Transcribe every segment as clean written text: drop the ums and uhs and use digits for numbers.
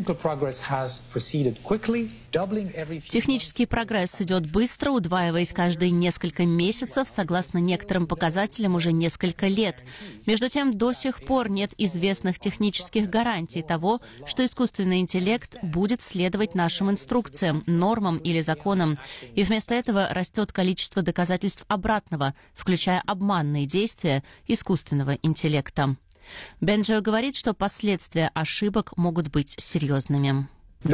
Технический прогресс идет быстро, удваиваясь каждые несколько месяцев, согласно некоторым показателям уже несколько лет. Между тем, до сих пор нет известных технических гарантий того, что искусственный интеллект будет следовать нашим инструкциям, нормам или законам. И вместо этого растет количество доказательств обратного, включая обманные действия искусственного интеллекта. Бенджио говорит, что последствия ошибок могут быть серьезными. В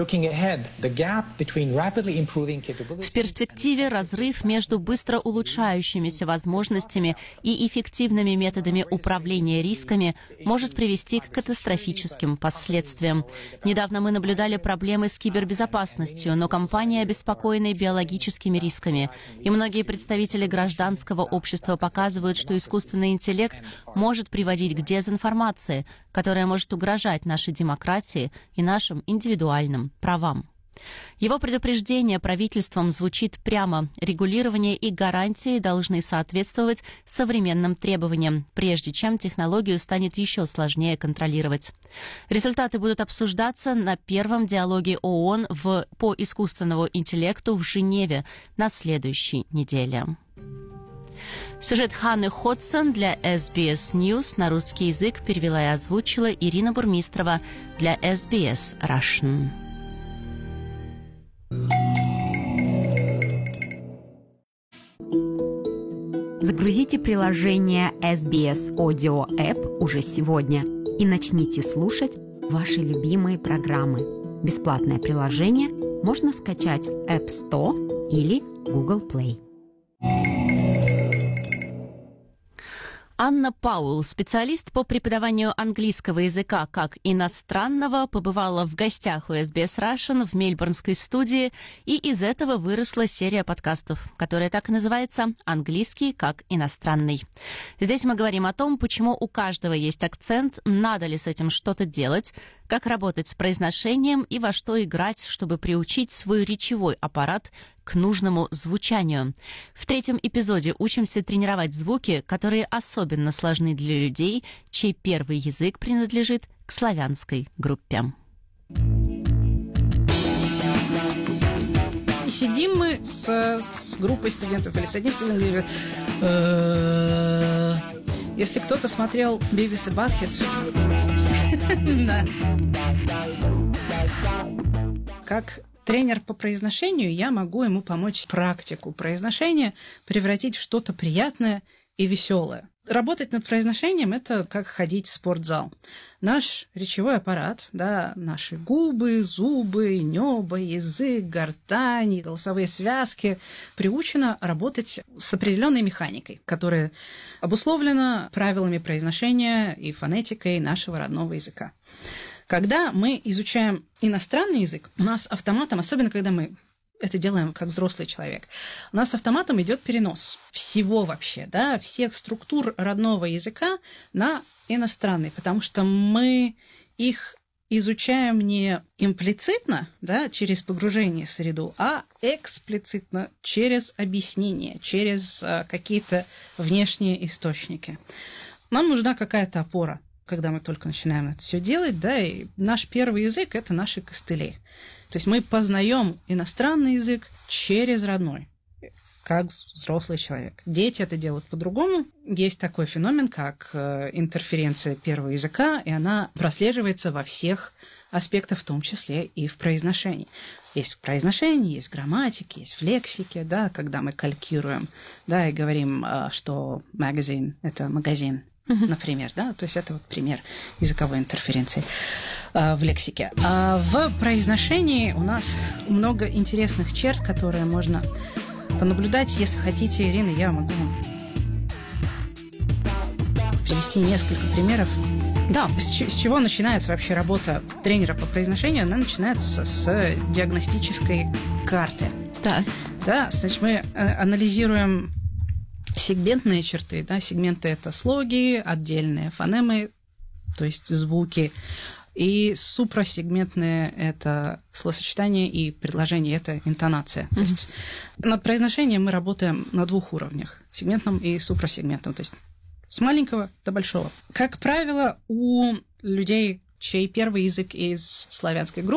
перспективе разрыв между быстро улучшающимися возможностями и эффективными методами управления рисками может привести к катастрофическим последствиям. Недавно мы наблюдали проблемы с кибербезопасностью, но компании обеспокоены биологическими рисками. И многие представители гражданского общества показывают, что искусственный интеллект может приводить к дезинформации, которая может угрожать нашей демократии и нашим индивидуальным правам. Его предупреждение правительством звучит прямо. Регулирование и гарантии должны соответствовать современным требованиям, прежде чем технологию станет еще сложнее контролировать. Результаты будут обсуждаться на первом диалоге ООН по искусственному интеллекту в Женеве на следующей неделе. Сюжет Ханны Ходсон для SBS News на русский язык перевела и озвучила Ирина Бурмистрова для SBS Russian. Загрузите приложение SBS Audio App уже сегодня и начните слушать ваши любимые программы. Бесплатное приложение можно скачать в App Store или Google Play. Анна Паул, специалист по преподаванию английского языка как иностранного, побывала в гостях у SBS Russian в мельбурнской студии, и из этого выросла серия подкастов, которая так и называется «Английский как иностранный». Здесь мы говорим о том, почему у каждого есть акцент, надо ли с этим что-то делать, как работать с произношением и во что играть, чтобы приучить свой речевой аппарат к нужному звучанию. В третьем эпизоде учимся тренировать звуки, которые особенно сложны для людей, чей первый язык принадлежит к славянской группе. И сидим мы с группой студентов или с одним студентом. Если кто-то смотрел «Бивис и Батхед», как тренер по произношению, я могу ему помочь практику произношения превратить в что-то приятное и веселое. Работать над произношением – это как ходить в спортзал. Наш речевой аппарат, да, наши губы, зубы, небо, язык, гортань, голосовые связки приучено работать с определенной механикой, которая обусловлена правилами произношения и фонетикой нашего родного языка. Когда мы изучаем иностранный язык, у нас автоматом, особенно когда мы это делаем как взрослый человек, у нас автоматом идет перенос всего вообще, да, всех структур родного языка на иностранный, потому что мы их изучаем не имплицитно, да, через погружение в среду, а эксплицитно через объяснение, через какие-то внешние источники. Нам нужна какая-то опора, когда мы только начинаем это все делать, да, и наш первый язык – это наши костыли. То есть мы познаем иностранный язык через родной, как взрослый человек. Дети это делают по-другому. Есть такой феномен, как интерференция первого языка, и она прослеживается во всех аспектах, в том числе и в произношении. Есть в произношении, есть в грамматике, есть в лексике, да, когда мы калькируем, да, и говорим, что магазин – это магазин, например, да, то есть это вот пример языковой интерференции в лексике. А в произношении у нас много интересных черт, которые можно понаблюдать. Если хотите, Ирина, я могу привести несколько примеров. Да. С чего начинается вообще работа тренера по произношению? Она начинается с диагностической карты. Да. Да, значит, мы анализируем сегментные черты, да, сегменты – это слоги, отдельные фонемы, то есть звуки, и супрасегментные – это словосочетание и предложение, это интонация. То есть над произношением мы работаем на двух уровнях – сегментном и супрасегментном, то есть с маленького до большого. Как правило, у людей, чей первый язык из славянской группы,